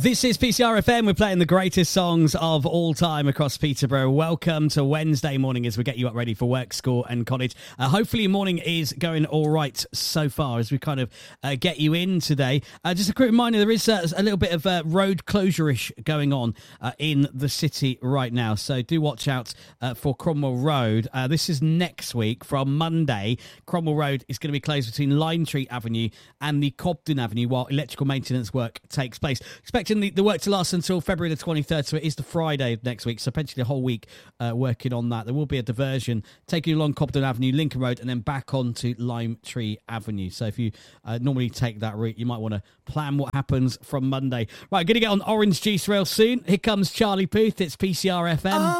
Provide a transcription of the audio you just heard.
This is PCR FM. We're playing the greatest songs of all time across Peterborough. Welcome to Wednesday morning as we get you up ready for work, school and college. Hopefully your morning is going all right so far as we kind of get you in today. Just a quick reminder, there is a little bit of road closure-ish going on in the city right now. So do watch out for Cromwell Road. This is next week from Monday. Cromwell Road is going to be closed between Lime Tree Avenue and the Cobden Avenue while electrical maintenance work takes place. Expecting the work to last until February the 23rd, so it is the Friday of next week, so potentially a whole week working on that. There will be a diversion taking you along Cobden Avenue, Lincoln Road, and then back onto Lime Tree Avenue. So if you normally take that route, you might want to plan what happens from Monday. Right, going to get on Orange Juice real soon. Here comes Charlie Puth. It's PCR FM.